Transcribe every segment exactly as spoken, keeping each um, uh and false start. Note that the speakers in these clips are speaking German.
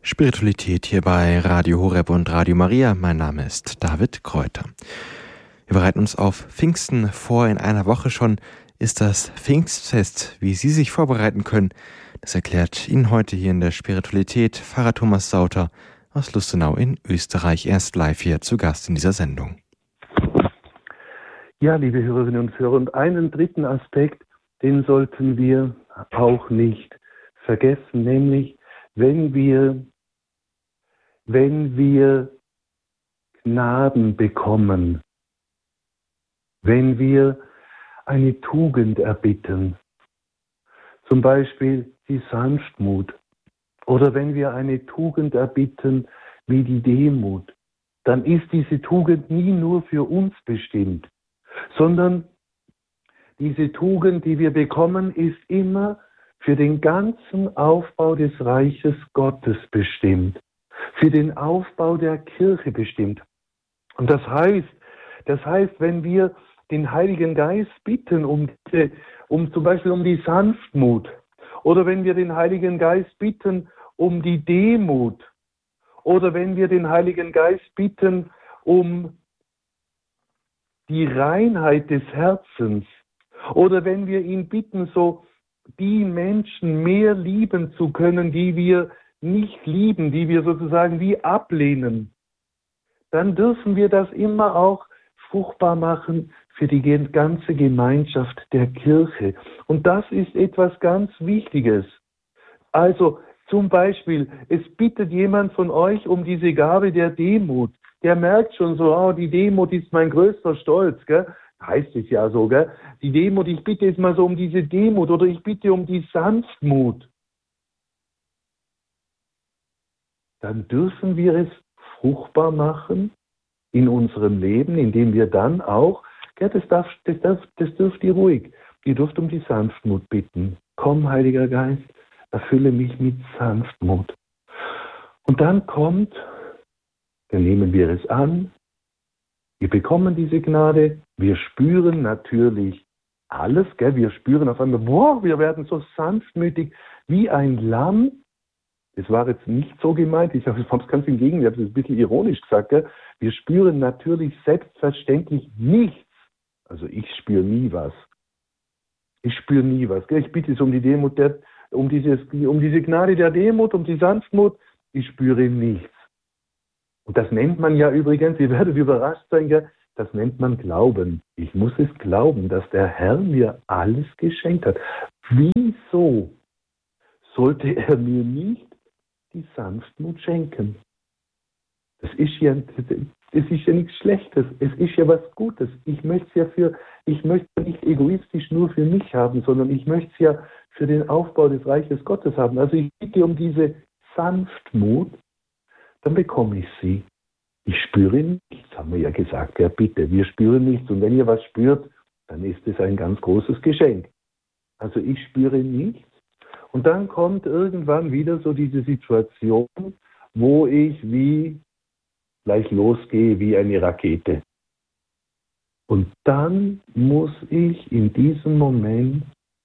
Spiritualität hier bei Radio Horeb und Radio Maria. Mein Name ist David Kräuter. Wir bereiten uns auf Pfingsten vor. In einer Woche schon ist das Pfingstfest. Wie Sie sich vorbereiten können, das erklärt Ihnen heute hier in der Spiritualität Pfarrer Thomas Sauter aus Lustenau in Österreich. Er ist live hier zu Gast in dieser Sendung. Ja, liebe Hörerinnen und Hörer, und einen dritten Aspekt, den sollten wir auch nicht vergessen, nämlich wenn wir wenn wir Gnaden bekommen, wenn wir eine Tugend erbitten, zum Beispiel die Sanftmut, oder wenn wir eine Tugend erbitten wie die Demut, dann ist diese Tugend nie nur für uns bestimmt, sondern diese Tugend, die wir bekommen, ist immer für den ganzen Aufbau des Reiches Gottes bestimmt, für den Aufbau der Kirche bestimmt. Und das heißt, das heißt, wenn wir den Heiligen Geist bitten, um, um zum Beispiel um die Sanftmut, oder wenn wir den Heiligen Geist bitten um die Demut, oder wenn wir den Heiligen Geist bitten um die Reinheit des Herzens, oder wenn wir ihn bitten, so die Menschen mehr lieben zu können, die wir nicht lieben, die wir sozusagen wie ablehnen, dann dürfen wir das immer auch fruchtbar machen für die ganze Gemeinschaft der Kirche. Und das ist etwas ganz Wichtiges. Also zum Beispiel, es bittet jemand von euch um diese Gabe der Demut. Der merkt schon so, oh, die Demut ist mein größter Stolz, gell? Heißt es ja so, gell? Die Demut, ich bitte jetzt mal so um diese Demut, oder ich bitte um die Sanftmut. Dann dürfen wir es fruchtbar machen in unserem Leben, indem wir dann auch, ja, das, darf, das, darf, das dürft ihr ruhig, ihr dürft um die Sanftmut bitten. Komm, Heiliger Geist, erfülle mich mit Sanftmut. Und dann kommt, dann nehmen wir es an, wir bekommen diese Gnade, wir spüren natürlich alles, gell? Wir spüren auf einmal, boah, wir werden so sanftmütig wie ein Lamm. Das war jetzt nicht so gemeint, ich habe es ganz im Gegenteil, ich habe es ein bisschen ironisch gesagt. Gell? Wir spüren natürlich selbstverständlich nichts. Also ich spüre nie was. Ich spüre nie was. Gell? Ich bitte es um die Demut, der, um, dieses, um diese Gnade der Demut, um die Sanftmut. Ich spüre nichts. Und das nennt man ja übrigens, ihr werdet überrascht sein, gell? Das nennt man Glauben. Ich muss es glauben, dass der Herr mir alles geschenkt hat. Wieso sollte er mir nicht die Sanftmut schenken? Das ist ja, das ist ja nichts Schlechtes, es ist ja was Gutes. Ich möchte es ja für, ich möchte nicht egoistisch nur für mich haben, sondern ich möchte es ja für den Aufbau des Reiches Gottes haben. Also ich bitte um diese Sanftmut, dann bekomme ich sie. Ich spüre nichts, haben wir ja gesagt, ja bitte, wir spüren nichts. Und wenn ihr was spürt, dann ist es ein ganz großes Geschenk. Also ich spüre nichts. Und dann kommt irgendwann wieder so diese Situation, wo ich wie gleich losgehe wie eine Rakete. Und dann muss ich in diesem Moment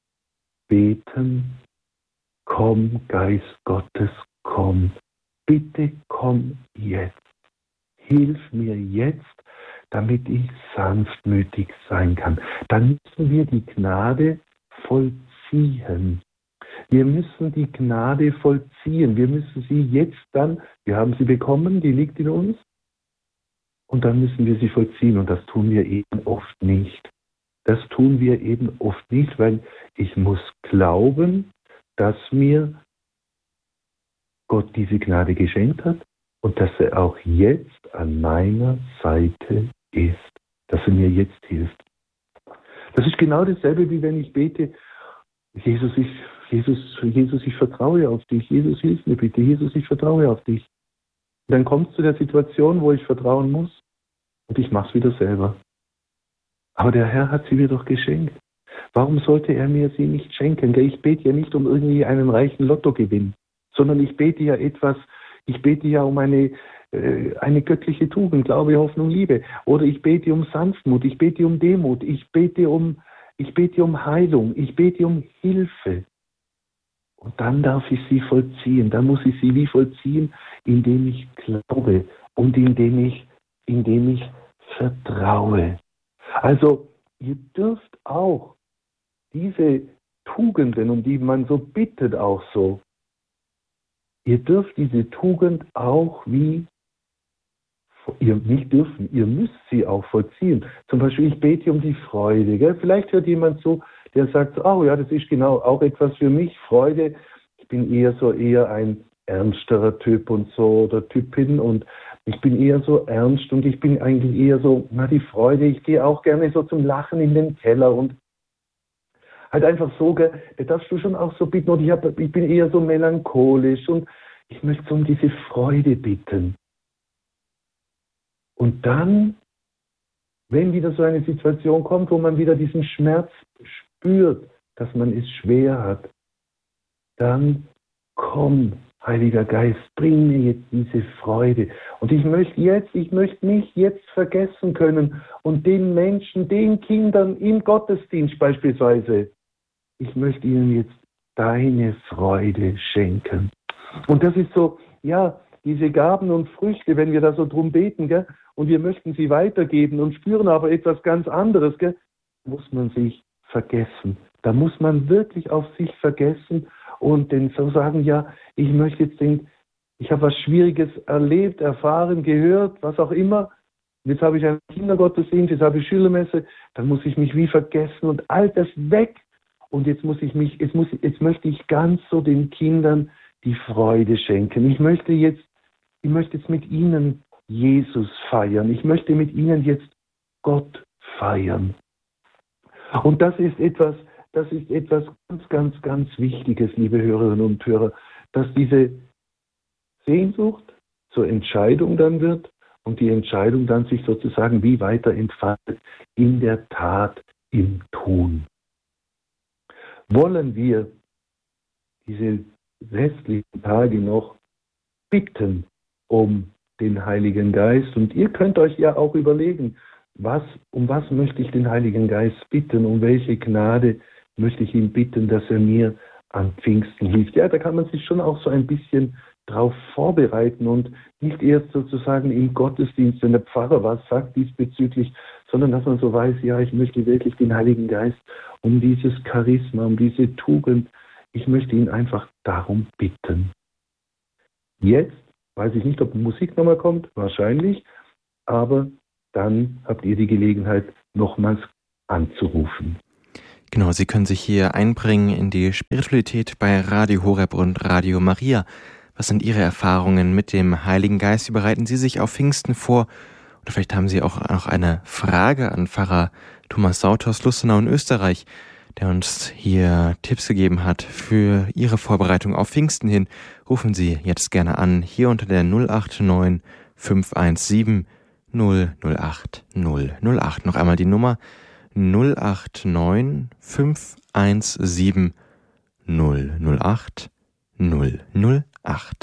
beten, komm Geist Gottes, komm. Bitte komm jetzt. Hilf mir jetzt, damit ich sanftmütig sein kann. Dann müssen wir die Gnade vollziehen. Wir müssen die Gnade vollziehen. Wir müssen sie jetzt dann, wir haben sie bekommen, die liegt in uns. Und dann müssen wir sie vollziehen. Und das tun wir eben oft nicht. Das tun wir eben oft nicht, weil ich muss glauben, dass mir Gott diese Gnade geschenkt hat und dass er auch jetzt an meiner Seite ist. Dass er mir jetzt hilft. Das ist genau dasselbe, wie wenn ich bete, Jesus, ich, Jesus, Jesus, ich vertraue auf dich. Jesus, hilf mir bitte. Jesus, ich vertraue auf dich. Und dann kommt es zu der Situation, wo ich vertrauen muss und ich mache es wieder selber. Aber der Herr hat sie mir doch geschenkt. Warum sollte er mir sie nicht schenken? Ich bete ja nicht um irgendwie einen reichen Lottogewinn, sondern ich bete ja etwas, ich bete ja um eine, äh, eine göttliche Tugend, Glaube, Hoffnung, Liebe. Oder ich bete um Sanftmut, ich bete um Demut, ich bete um, ich bete um Heilung, ich bete um Hilfe. Und dann darf ich sie vollziehen. Dann muss ich sie wie vollziehen, indem ich glaube und indem ich, indem ich vertraue. Also ihr dürft auch diese Tugenden, um die man so bittet auch so, ihr dürft diese Tugend auch wie, ihr nicht dürfen, ihr müsst sie auch vollziehen. Zum Beispiel, ich bete um die Freude. Gell? Vielleicht hört jemand so, der sagt, oh ja, das ist genau auch etwas für mich, Freude. Ich bin eher so eher ein ernsterer Typ und so, oder Typin, und ich bin eher so ernst und ich bin eigentlich eher so, na die Freude, ich gehe auch gerne so zum Lachen in den Keller und halt einfach so, gell, da darfst du schon auch so bitten, und ich, hab, ich bin eher so melancholisch und ich möchte so um diese Freude bitten. Und dann, wenn wieder so eine Situation kommt, wo man wieder diesen Schmerz spürt, dass man es schwer hat, dann komm, Heiliger Geist, bring mir jetzt diese Freude. Und ich möchte jetzt, ich möchte mich jetzt vergessen können und den Menschen, den Kindern im Gottesdienst beispielsweise, ich möchte ihnen jetzt deine Freude schenken. Und das ist so, ja, diese Gaben und Früchte, wenn wir da so drum beten, gell, und wir möchten sie weitergeben und spüren aber etwas ganz anderes, gell, muss man sich vergessen. Da muss man wirklich auf sich vergessen und den so sagen, ja, ich möchte jetzt den, ich habe was Schwieriges erlebt, erfahren, gehört, was auch immer. Jetzt habe ich einen Kindergottesdienst, jetzt habe ich Schülermesse, dann muss ich mich wie vergessen und all das weg. Und jetzt muss ich mich, jetzt muss, jetzt möchte ich ganz so den Kindern die Freude schenken. Ich möchte jetzt, ich möchte jetzt mit ihnen Jesus feiern. Ich möchte mit ihnen jetzt Gott feiern. Und das ist etwas, das ist etwas ganz, ganz, ganz Wichtiges, liebe Hörerinnen und Hörer, dass diese Sehnsucht zur Entscheidung dann wird und die Entscheidung dann sich sozusagen wie weiter entfaltet in der Tat, im Tun. Wollen wir diese restlichen Tage noch bitten um den Heiligen Geist? Und ihr könnt euch ja auch überlegen, was, um was möchte ich den Heiligen Geist bitten, um welche Gnade möchte ich ihn bitten, dass er mir an Pfingsten hilft. Ja, da kann man sich schon auch so ein bisschen drauf vorbereiten und nicht erst sozusagen im Gottesdienst, wenn der Pfarrer was sagt diesbezüglich, sondern dass man so weiß, ja, ich möchte wirklich den Heiligen Geist um dieses Charisma, um diese Tugend, ich möchte ihn einfach darum bitten. Jetzt weiß ich nicht, ob Musik nochmal kommt, wahrscheinlich, aber dann habt ihr die Gelegenheit, nochmals anzurufen. Genau, Sie können sich hier einbringen in die Spiritualität bei Radio Horeb und Radio Maria. Was sind Ihre Erfahrungen mit dem Heiligen Geist? Wie bereiten Sie sich auf Pfingsten vor? Oder vielleicht haben Sie auch noch eine Frage an Pfarrer Thomas Sauter aus Lustenau in Österreich, der uns hier Tipps gegeben hat für Ihre Vorbereitung auf Pfingsten hin. Rufen Sie jetzt gerne an, hier unter der null acht neun fünf eins sieben null null acht null null acht. Noch einmal die Nummer null acht neun fünf eins sieben null null acht null null acht.